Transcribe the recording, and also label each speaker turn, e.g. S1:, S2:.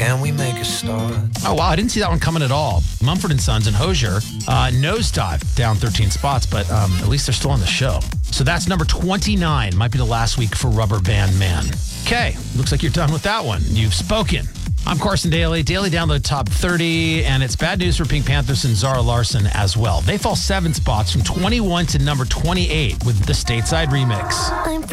S1: Can we make a start?
S2: Oh, wow. I didn't see that one coming at all. Mumford & Sons and Hozier, nosedive down 13 spots, but at least they're still on the show. So that's number 29. Might be the last week for Rubber Band Man. Okay, looks like you're done with that one. You've spoken. I'm Carson Daly. Daily Download Top 30, and it's bad news for Pink Panthers and Zara Larsson as well. They fall 7 spots from 21 to number 28 with the Stateside remix.